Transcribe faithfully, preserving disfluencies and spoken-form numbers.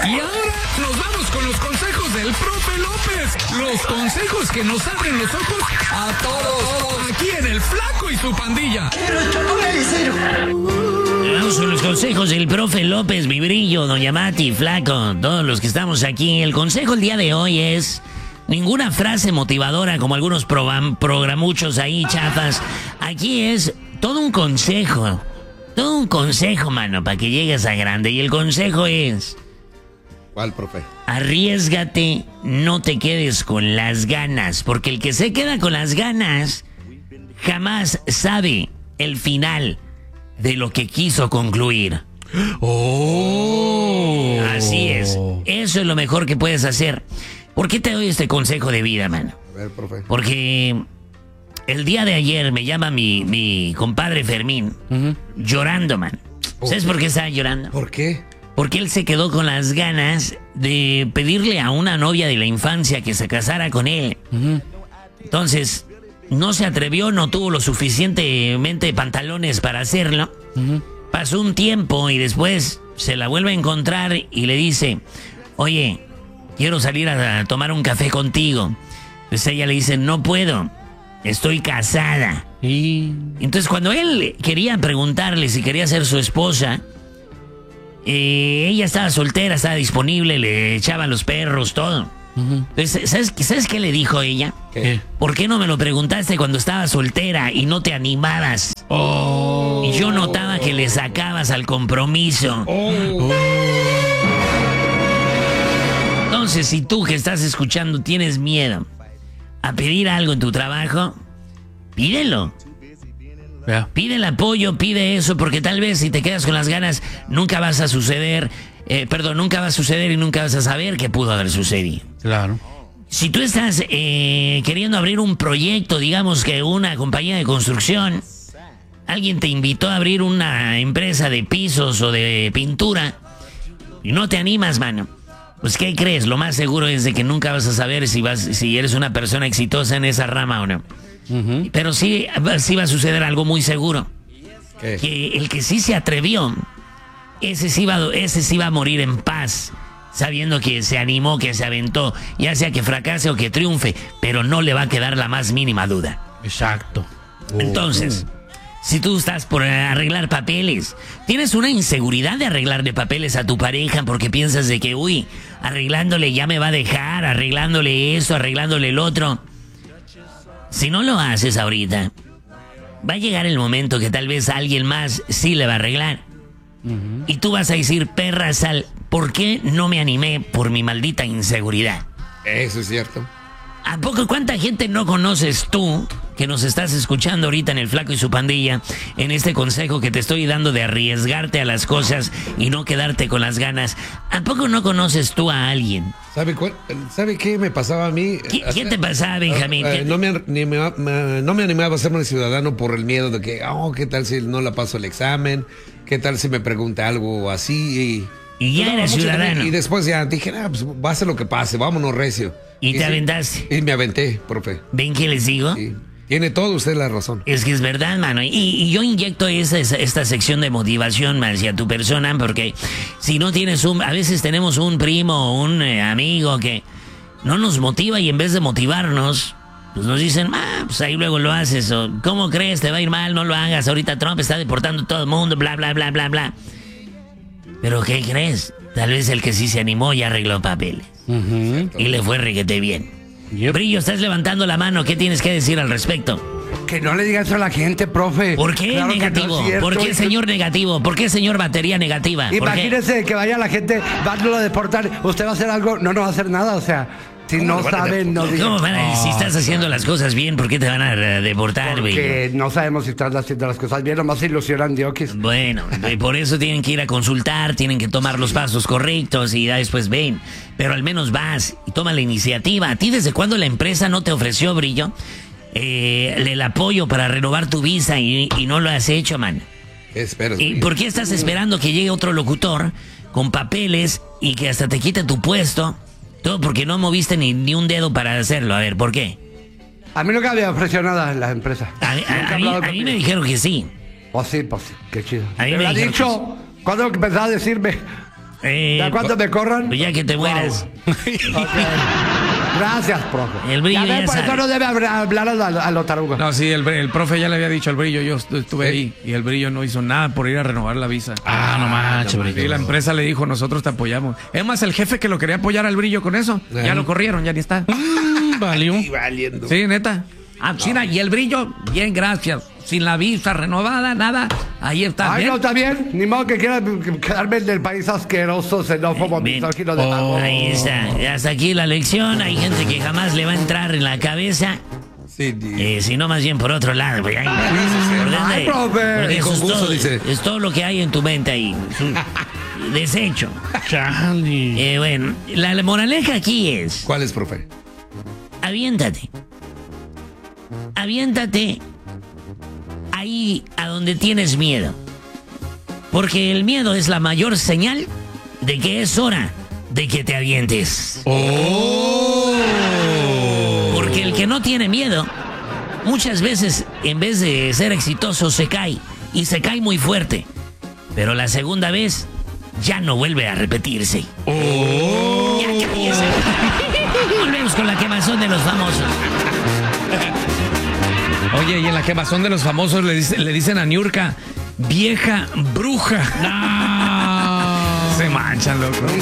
Y ahora nos vamos con los consejos del profe López. Los consejos que nos abren los ojos a todos. Aquí en El Flaco y su Pandilla. Vamos con los consejos del profe López, mi brillo, doña Mati, Flaco, todos los que estamos aquí. El consejo el día de hoy es... ninguna frase motivadora como algunos program- programuchos ahí, chafas. Aquí es todo un consejo. Todo un consejo, mano, para que llegues a grande. Y el consejo es... ¿Cuál, profe? Arriésgate, no te quedes con las ganas. Porque el que se queda con las ganas jamás sabe el final de lo que quiso concluir. ¡Oh! Así es. Eso es lo mejor que puedes hacer. ¿Por qué te doy este consejo de vida, mano? A ver, profe. Porque el día de ayer me llama mi, mi compadre Fermín, uh-huh. llorando, man. ¿Sabes por qué estaba llorando? ¿Por qué? Porque él se quedó con las ganas de pedirle a una novia de la infancia que se casara con él. Uh-huh. Entonces, no se atrevió, no tuvo lo suficientemente pantalones para hacerlo. Uh-huh. Pasó un tiempo y después se la vuelve a encontrar y le dice, oye, quiero salir a tomar un café contigo. Entonces ella le dice, no puedo, estoy casada. Y entonces cuando él quería preguntarle si quería ser su esposa, eh, ella estaba soltera, estaba disponible, le echaban los perros, todo. Uh-huh. Entonces, ¿sabes, ¿sabes qué le dijo ella? ¿Qué? ¿Por qué no me lo preguntaste cuando estaba soltera y no te animabas? Oh. Y yo notaba que le sacabas al compromiso. Oh. Oh. Entonces, si tú que estás escuchando tienes miedo a pedir algo en tu trabajo, pídelo. Yeah. Pide el apoyo, pide eso, porque tal vez si te quedas con las ganas, nunca vas a suceder, eh, perdón, nunca va a suceder y nunca vas a saber qué pudo haber sucedido. Claro. Si tú estás eh, queriendo abrir un proyecto, digamos que una compañía de construcción, alguien te invitó a abrir una empresa de pisos o de pintura y no te animas, mano. Pues, ¿qué crees? Lo más seguro es de que nunca vas a saber si vas, si eres una persona exitosa en esa rama o no. Uh-huh. Pero sí, sí va a suceder algo muy seguro. ¿Qué? Que el que sí se atrevió, ese sí, va, ese sí va a morir en paz, sabiendo que se animó, que se aventó, ya sea que fracase o que triunfe, pero no le va a quedar la más mínima duda. Exacto. Entonces... Uh-huh. Si tú estás por arreglar papeles, tienes una inseguridad de arreglarle papeles a tu pareja porque piensas de que, uy, arreglándole ya me va a dejar, arreglándole eso, arreglándole el otro. Si no lo haces ahorita, va a llegar el momento que tal vez alguien más sí le va a arreglar. Uh-huh. Y tú vas a decir, perra sal, ¿por qué no me animé por mi maldita inseguridad? Eso es cierto. ¿A poco cuánta gente no conoces tú que nos estás escuchando ahorita en El Flaco y su Pandilla, en este consejo que te estoy dando de arriesgarte a las cosas y no quedarte con las ganas? ¿A poco no conoces tú a alguien? ¿Sabe, cuál, ¿sabe qué me pasaba a mí? ¿Qué, ¿qué te pasaba, Benjamín? Uh, uh, no, me, ni me, me, no me animaba a hacerme ciudadano por el miedo de que, oh, ¿qué tal si no la paso el examen? ¿Qué tal si me pregunta algo así? Y, y ya no, eres ciudadano. Y después ya dije, ah, pues va a ser lo que pase, vámonos recio. ¿Y, y te sí, aventaste? Y me aventé, profe. ¿Ven qué les digo? Sí. Tiene todo usted la razón. Es que es verdad, mano. Y, y yo inyecto esa, esa, esta sección de motivación hacia tu persona, porque si no tienes un... A veces tenemos un primo o un eh, amigo que no nos motiva y en vez de motivarnos, pues nos dicen, ah, pues ahí luego lo haces. O, ¿cómo crees? Te va a ir mal, no lo hagas. Ahorita Trump está deportando a todo el mundo, bla, bla, bla, bla, bla. Pero ¿qué crees? Tal vez el que sí se animó ya arregló papeles. Uh-huh. Y le fue reguete bien. Yep. Brillo, estás levantando la mano. ¿Qué tienes que decir al respecto? Que no le digas eso a la gente, profe. ¿Por qué claro negativo? No es ¿Por qué señor negativo? ¿Por qué señor batería negativa? Imagínese que vaya la gente, va a deportar, usted va a hacer algo, no, no va a hacer nada, o sea... Si no saben, no digan. ¿Cómo van a, oh. Si estás haciendo las cosas bien, ¿por qué te van a deportar, güey? Porque no sabemos si estás haciendo las cosas bien, nomás se ilusionan diokis. Bueno, por eso tienen que ir a consultar, tienen que tomar los pasos correctos y ya después ven. Pero al menos vas y toma la iniciativa. ¿A ti desde cuándo la empresa no te ofreció, Brillo, eh, el apoyo para renovar tu visa y, y no lo has hecho, man? ¿Qué esperas? ¿Y por qué estás esperando que llegue otro locutor con papeles y que hasta te quite tu puesto? Todo porque no moviste ni, ni un dedo para hacerlo. A ver, ¿por qué? A mí nunca había ofrecido nada en la empresa. A, a, a, mí, a mí me dijeron que sí. Pues sí, pues sí, qué chido. A mí me, me lo ha dicho. Que... ¿Cuándo empezaba a decirme? Eh, ¿Ya cuánto me corran? Pues ya que te mueras. Okay. Gracias, profe. El brillo ya ya ven, por sabe. eso no debe hablar, hablar a, a los tarugos. No, sí, el, el profe ya le había dicho al Brillo, yo estu- estuve ahí y el Brillo no hizo nada por ir a renovar la visa. Ah, no manches, Y Brillo. la empresa le dijo, nosotros te apoyamos. Es más, el jefe que lo quería apoyar al Brillo con eso, Ajá. ya lo corrieron, ya ni está. Mm, valió. Y valiendo. Sí, neta. Ah, sí, y el Brillo, bien, gracias. Sin la visa renovada, nada. Ahí está. Ay, bien. no, está bien. Ni modo que quiera quedarme en el país asqueroso, xenófobo, Bien. misógino de pago. Ahí está. Hasta aquí la lección. Hay gente que jamás le va a entrar en la cabeza. Sí, di- Eh, sino más bien por otro lado. Porque hay- porque Ay, es de- profe. porque Y eso con es gusto, todo, dice. es todo lo que hay en tu mente ahí. Es un desecho. Chale. Eh, bueno, la, la moraleja aquí es: ¿Cuál es, profe? aviéntate. Aviéntate ahí a donde tienes miedo. Porque el miedo es la mayor señal de que es hora de que te avientes. Porque el que no tiene miedo, muchas veces en vez de ser exitoso se cae. Y se cae muy fuerte. Pero la segunda vez ya no vuelve a repetirse. Ya cállese. Volvemos con la quemazón de los famosos. Oye, y en la quemazón de los famosos le, dice- le dicen a Niurka, vieja bruja. Se manchan, loco.